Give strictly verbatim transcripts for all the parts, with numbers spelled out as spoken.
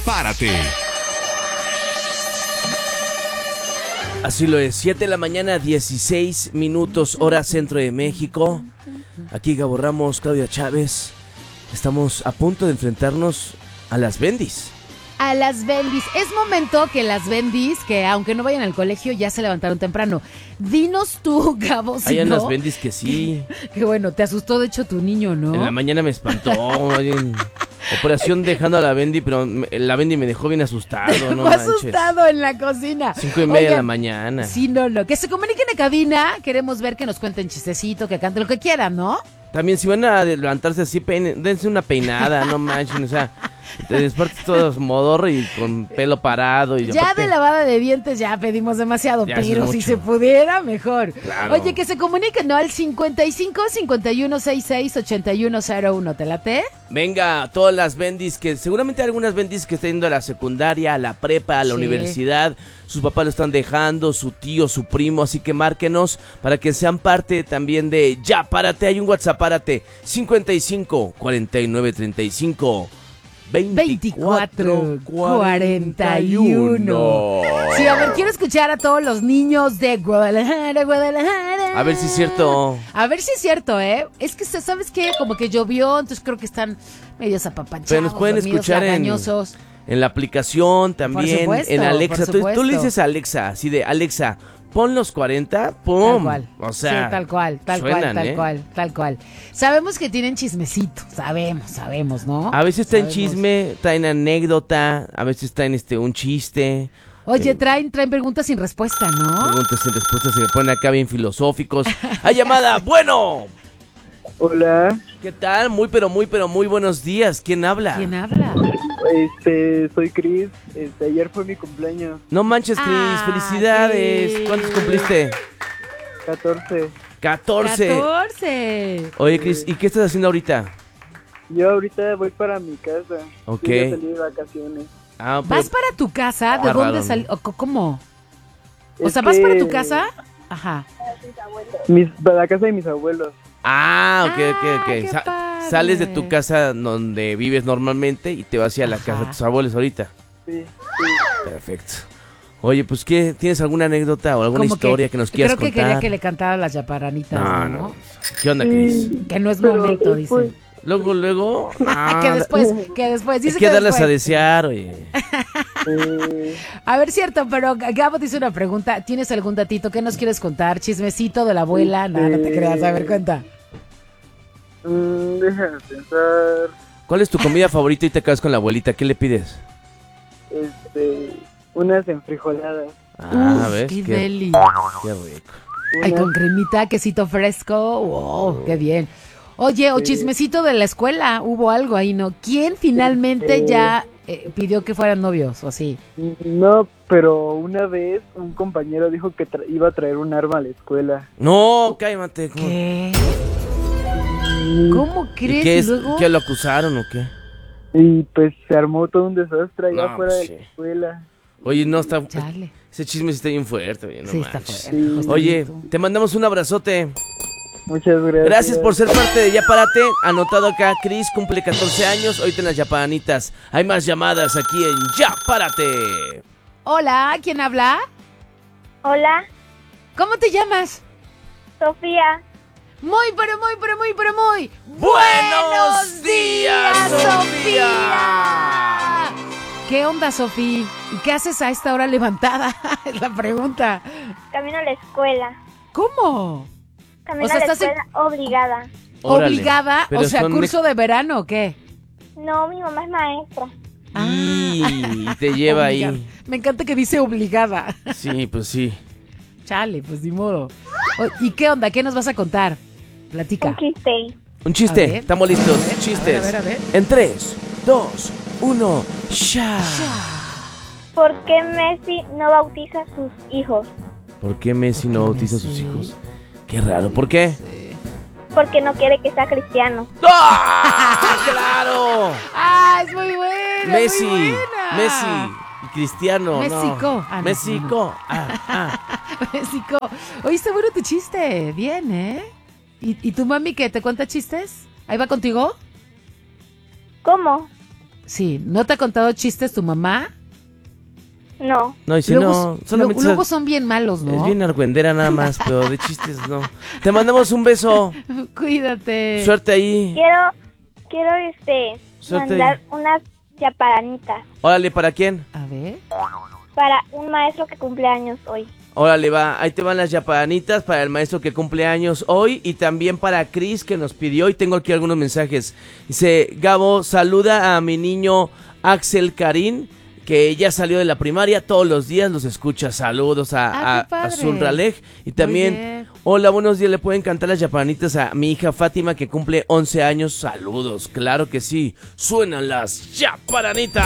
Párate. Así lo es, siete de la mañana, dieciséis minutos, hora centro de México. Aquí Gabo Ramos, Claudia Chávez. Estamos a punto de enfrentarnos a las bendis. A las bendis. Es momento que las bendis, que aunque no vayan al colegio, ya se levantaron temprano. Dinos tú, Gabo, si Hay no... unas bendis que sí. Que bueno, te asustó de hecho tu niño, ¿no? En la mañana me espantó. Oye, operación dejando a la bendi, pero la bendi me dejó bien asustado. No Fue manches. asustado en la cocina. Cinco y media Oigan, de la mañana. Sí, no, no. Que se comuniquen a cabina. Queremos ver que nos cuenten chistecito, que canten lo que quieran, ¿no? También si van a levantarse así, peinen, dense una peinada, no manchen, o sea, te despiertas todo modorro y con pelo parado. Y Ya aparte, de lavada de dientes ya pedimos demasiado, Ya es pero si mucho. se pudiera, mejor. Claro. Oye, que se comuniquen, ¿no? Al cincuenta y cinco, cincuenta y uno, sesenta y seis, ochenta y uno cero uno. ¿Te late? venga, todas las bendis, que seguramente hay algunas bendis que están yendo a la secundaria, a la prepa, a la Sí. universidad, sus papás lo están dejando, su tío, su primo, así que márquenos para que sean parte también de Ya Párate. Hay un WhatsApp, párate, cincuenta y cinco, cuarenta y nueve, treinta y cinco, veinticuatro, cuarenta y uno. Sí, a ver, quiero escuchar a todos los niños de Guadalajara, Guadalajara. A ver si es cierto. A ver si es cierto, ¿eh? Es que, ¿sabes qué? Como que llovió, entonces creo que están medios apapachados, Pero nos pueden dormidos, escuchar en, lagañosos. en la aplicación también, supuesto, en Alexa. por Tú, tú le supuesto. dices a Alexa, así de, Alexa, pon los cuarenta, pum. Tal cual. O sea, sí, tal cual, tal suenan, cual, tal ¿eh? cual, tal cual. Sabemos que tienen chismecito, sabemos, sabemos, ¿no? A veces traen Sabemos. chisme, traen anécdota, a veces traen este un chiste. Oye, Eh, traen, traen preguntas sin respuesta, ¿no? Preguntas y respuestas se ponen acá bien filosóficos. ¡Hay llamada! ¡Bueno! Hola, ¿Qué tal? Muy, pero muy, pero muy buenos días. ¿Quién habla? ¿Quién habla? este, soy Chris. Este, ayer fue mi cumpleaños, No manches, Cris. Ah, ¡Felicidades! Cris. ¿Cuántos cumpliste? catorce. catorce. catorce. Oye, Cris, ¿y qué estás haciendo ahorita? Yo ahorita voy para mi casa. Ok. Yo ya salí de vacaciones. Ah, pero- ¿Vas para tu casa? ¿De Está dónde raro, salió? ¿no? ¿Cómo? O Es sea, ¿vas que para tu casa? Ajá. Mis, para la casa de mis abuelos. Ah, ok, Ah, ok, ok. qué Sa- padre. sales de tu casa donde vives normalmente y te vas hacia la Ajá. casa de tus abuelos ahorita. Sí, sí. Perfecto. Oye, pues, ¿qué? ¿Tienes alguna anécdota o alguna Como historia que, nos quieras Creo que contar? quería que le cantara las yaparanitas, No, ¿no? no. ¿Qué onda, Cris? Sí, Que no es pero momento, después- dice. Luego, luego... ah, que después, que después. hay Dice que que darles a después. desear, oye. eh, A ver, cierto, pero Gabo te hizo una pregunta. ¿Tienes algún datito? ¿Qué nos quieres contar? ¿Chismecito de la abuela? No, no te creas. A ver, cuenta. mm, déjame pensar. ¿Cuál es tu comida favorita y te quedas con la abuelita? ¿Qué le pides? Este, unas enfrijoladas. Ah, Uf, ¿ves? qué Qué, deli. qué rico. Ay, Unas- con cremita, quesito fresco. Wow, qué bien. Oye, o Sí. chismecito de la escuela. Hubo algo ahí, ¿no? ¿Quién finalmente Este- ya eh, pidió que fueran novios o así? No, pero una vez un compañero dijo que tra- iba a traer un arma a la escuela. No, cállate. ¿Cómo, ¿Qué? Y, ¿Cómo ¿Y crees? qué ¿Y es? luego? ¿Qué lo acusaron o qué? y pues se armó todo un desastre allá No, afuera pues de la sí. escuela. Oye, no está... Chale. Ese chisme sí está bien fuerte, oye, no Sí, está manches. fuerte. Sí. José Oye, Luis. te mandamos un abrazote. Muchas gracias. Gracias por ser parte de Ya Párate. Anotado acá, Cris cumple catorce años. Hoy te las yapanitas. Hay más llamadas aquí en Ya Párate. Hola, ¿quién habla? Hola, ¿Cómo te llamas? Sofía. Muy, pero muy, pero muy, pero muy. ¡Buenos días, Sofía! Sofía! ¿Qué onda, Sofía? ¿Y qué haces a esta hora levantada? Es la pregunta. Camino a la escuela. ¿Cómo? Camino O sea, a la estás en- escuela obligada. Órale. ¿Obligada? Pero O sea, son ¿curso de verano o qué? No, mi mamá es maestra. Y te lleva Obligada. ahí. Me encanta que dice obligada. Sí, pues sí. Chale, pues ni modo. O- ¿Y qué onda? ¿Qué nos vas a contar? Platica. Un chiste. Un chiste. A ver, Estamos a ver, listos. a ver, Chistes. a ver, a ver, a ver. En tres, dos, uno, ya. ¿Por qué Messi no bautiza a sus hijos? ¿Por qué Messi no bautiza a sus Messi? hijos? Qué raro. ¿Por qué? Porque no quiere que sea cristiano. ¡Ah! ¡Claro! ¡Ah, es muy buena! Messi, muy buena! Messi, y Cristiano, México. no. Ah, no, México. Ah, ah. México. Oye, está bueno tu chiste. Bien, ¿eh? ¿Y, y tu mami que te cuenta chistes? ¿Ahí va contigo? ¿Cómo? Sí, ¿no te ha contado chistes tu mamá? No. No, y si luego, no, solamente luego es- son bien malos, ¿no? es bien argüendera nada más, pero de chistes no. Te mandamos un beso. Cuídate. Suerte ahí. Quiero, quiero este, Suerte. mandar unas chaparanitas Órale, ¿para quién? A ver. para un maestro que cumple años hoy. Órale, va. Ahí te van las yapanitas para el maestro que cumple años hoy y también para Cris que nos pidió. Y tengo aquí algunos mensajes. Dice, Gabo, saluda a mi niño Axel Karim, que ya salió de la primaria, todos los días los escucha. Saludos a, Ah, a, qué padre. a Sunralej. Y Muy también, bien. hola, buenos días, le pueden cantar las yapanitas a mi hija Fátima, que cumple once años. Saludos, claro que sí. Suenan las yapanitas.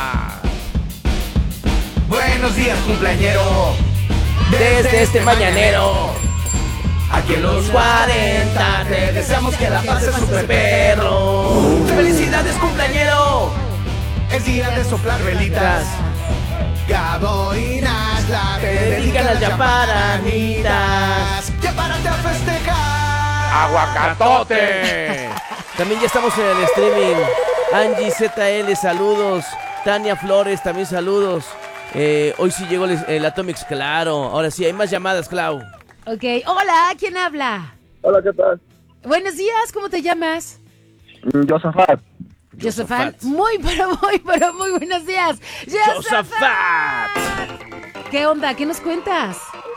Buenos días, cumpleañero. Desde este mañanero, Aquí en los cuarenta te deseamos que la pases super perro. ¡Felicidades, cumpleañero! Es día de soplar velitas. Gabo y Nashla te dedican las yaparanitas. ¡Yapárate a festejar! ¡Aguacatote! También ya estamos en el streaming. Angie Z L, saludos. Tania Flores, también saludos. Eh, hoy sí llegó el, el Atomics, claro. Ahora sí, hay más llamadas, Clau. Ok, hola, ¿quién habla? Hola, ¿qué tal? Buenos días, ¿cómo te llamas? Josafat. Josafat. Muy, pero muy, pero muy buenos días. ¡Josafat! ¿Qué onda? ¿Qué nos cuentas?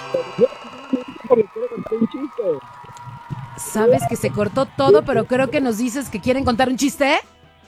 Sabes que se cortó todo, pero creo que nos dices que quieren contar un chiste.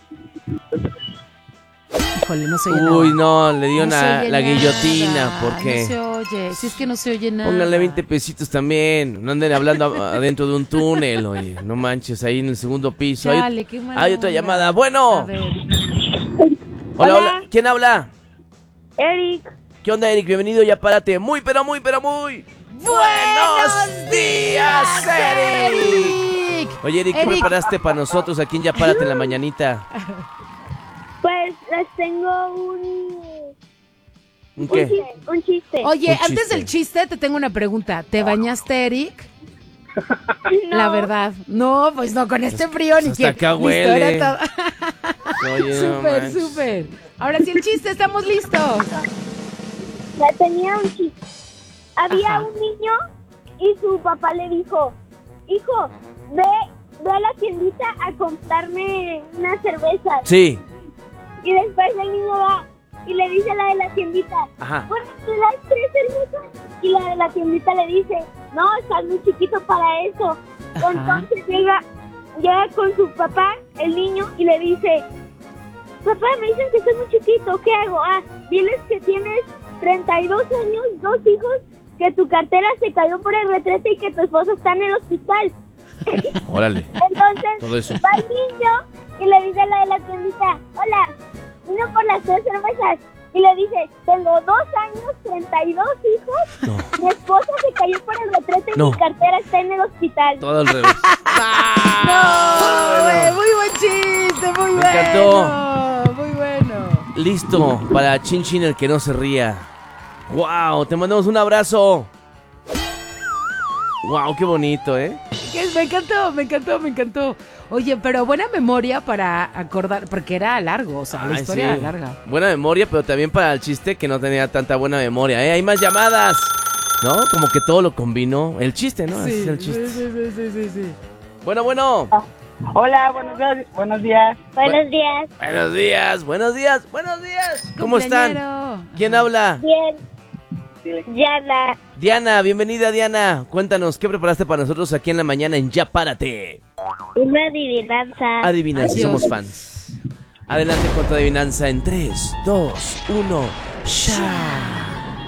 Híjole, no se oye nada. Uy, no, le dio No se una, oye la nada. guillotina, porque... No se oye, si es que no se oye nada. Pónganle veinte pesitos también. No anden hablando a- adentro de un túnel, oye. No manches, ahí en el segundo piso. Hay- Chale, qué mala hay otra onda. llamada. A Bueno. ver. Hola, Hola. hola. ¿Quién habla? Eric, ¿Qué onda, Eric? Bienvenido, ya párate. Muy, pero muy, pero muy... ¡Buenos días, Eric! Oye, Eric, ¿qué Eric. preparaste para nosotros aquí en Ya Párate en la mañanita? pues les tengo un, ¿Un un, qué? chiste, un chiste. Oye, Un antes chiste. del chiste te tengo una pregunta. ¿Te bañaste, Eric? No. La verdad. No, pues no, con este frío ni hasta quién. acá Listo, huele. era todo. Oye, no Súper, manches. súper. Ahora sí el chiste, estamos listos. Ya tenía un chiste. Había Ajá. un niño y su papá le dijo, hijo, ve, ve a la tiendita a comprarme unas cervezas. Sí. Y después el niño va y le dice a la de la tiendita, Ajá. bueno, ¿te das tres cervezas? Y la de la tiendita le dice, no, estás muy chiquito para eso. Ajá. Entonces llega, llega con su papá, el niño, y le dice, papá, me dicen que estoy muy chiquito, ¿qué hago? Ah, diles que tienes treinta y dos años, dos hijos, que tu cartera se cayó por el retrete y que tu esposo está en el hospital. Órale. Entonces Todo eso. va el niño y le dice a la de la tiendita, hola, vino por las tres cervezas. Y le dice, tengo dos años, treinta y dos hijos, No. mi esposa se cayó por el retrete y No. mi cartera está en el hospital. Todo al revés. No, güey, muy buen chiste, muy Me bueno. encantó. Muy bueno. Listo para Chin Chin el que no se ría. Wow, te mandamos un abrazo. Wow, qué bonito, ¿eh? Que Me encantó, me encantó, me encantó. Oye, pero buena memoria para acordar, porque era largo, o sea, la Ay, historia sí. era larga. Buena memoria, pero también para el chiste que no tenía tanta buena memoria, ¿eh? Hay más llamadas, ¿no? Como que todo lo combinó. El chiste, ¿no? Así es el chiste. sí, sí, sí, sí, sí. Bueno, bueno. Hola, buenos días. Buenos días. Buenos días. Buenos días, buenos días, buenos días. ¿Cómo están? Cumpleañero. ¿Quién habla? Bien. Yana, Diana, bienvenida Diana. Cuéntanos, ¿qué preparaste para nosotros aquí en la mañana en Ya Párate? una adivinanza. Adivinanza, Adiós. somos fans. Adelante con tu adivinanza en tres, dos, uno, ya.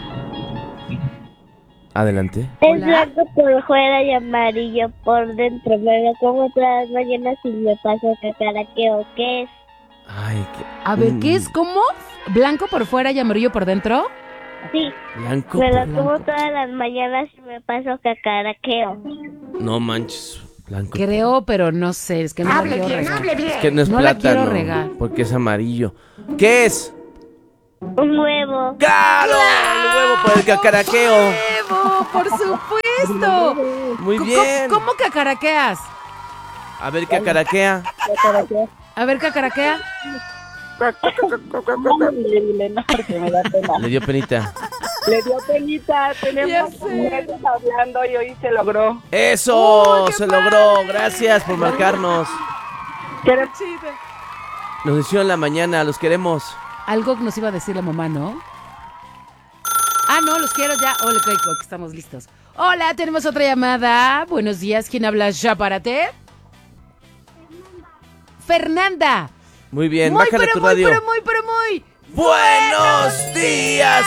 Adelante. Es Hola. blanco por fuera y amarillo por dentro. Me lo como todas las mañanas y me paso cacaraqueo. ¿Qué es? Ay, qué... A ver, Mm, ¿qué es? ¿Cómo? ¿Blanco por fuera y amarillo por dentro? Sí, Blanco. me lo por- como todas las mañanas y me paso cacaraqueo. No manches. Blanco. Creo, pero no sé, es que no la quiero regar. Es que no es No la plátano. quiero regar. Porque es amarillo. ¿Qué es? Un huevo. ¡Claro! El huevo por el cacaraqueo. ¡Huevo! ¡Por supuesto! Muy ¿Cómo- bien. ¿Cómo cacaraqueas? A ver, cacaraquea. A ver, cacaraquea. Dile, dile, no, porque me da pena. Le dio penita. Le dio penita, tenemos Ya sé. meses hablando y hoy se logró. ¡Eso! ¡Oh, qué ¡Se padre! logró! Gracias por marcarnos. Queremos- Nos hicieron la mañana, los queremos. Algo nos iba a decir la mamá, ¿no? Ah, no, los quiero ya. Hola, ok, ok, estamos listos. Hola, tenemos otra llamada. Buenos días, ¿quién habla ya para ti? Fernanda. Muy bien, muy, bájale pero tu muy, radio. pero muy, pero muy. ¡Buenos días,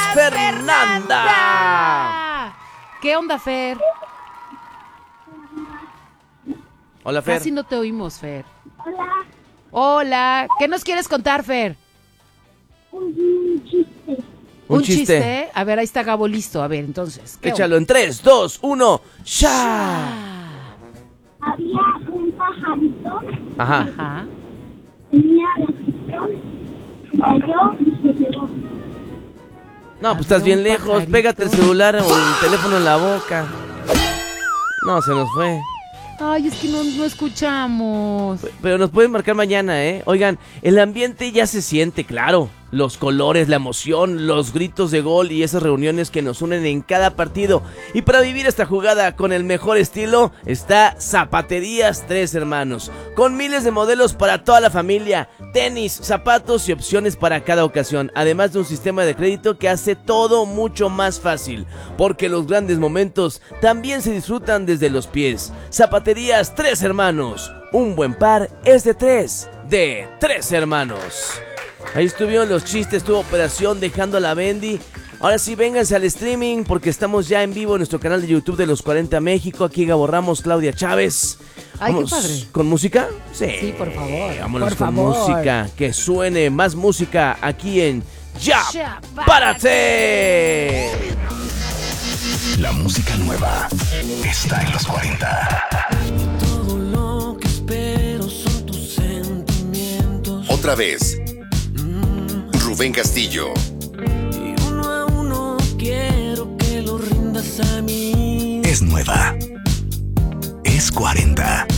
Fernanda! ¿Qué onda, Fer? Hola, Fer. Casi no te oímos, Fer. Hola, Hola, ¿qué nos quieres contar, Fer? un chiste. Un chiste. A ver, ahí está Gabo listo. A ver, entonces. ¿qué Échalo en tres, dos, uno, ¡ya! Había un pajarito, Ajá. Ajá. tenía registro, cayó y se llevó. No, pues estás bien un lejos. pajarito. Pégate el celular o el teléfono en la boca. No, se nos fue. Ay, es que no, no escuchamos. Pero nos pueden marcar mañana, ¿eh? Oigan, el ambiente ya se siente, claro. Los colores, la emoción, los gritos de gol y esas reuniones que nos unen en cada partido. Y para vivir esta jugada con el mejor estilo está Zapaterías Tres Hermanos. Con miles de modelos para toda la familia, tenis, zapatos y opciones para cada ocasión. Además de un sistema de crédito que hace todo mucho más fácil. Porque los grandes momentos también se disfrutan desde los pies. Zapaterías Tres Hermanos. Un buen par es de tres. De Tres Hermanos. Ahí estuvieron los chistes, estuvo Operación Dejando a la Bendy. Ahora sí, vénganse al streaming porque estamos ya en vivo en nuestro canal de YouTube de Los cuarenta México. Aquí Gabo Ramos, Claudia Chávez. Ay, Vamos, qué padre. ¿con música? Sí. Sí, por favor. Vámonos por con favor. música. Que suene más música aquí en Ya, Ya, Párate. La música nueva está en los cuarenta. Todo lo que espero son tus sentimientos. Otra vez, Rubén Castillo. Y uno a uno quiero que lo rindas a mí. Es nueva. Es cuarenta.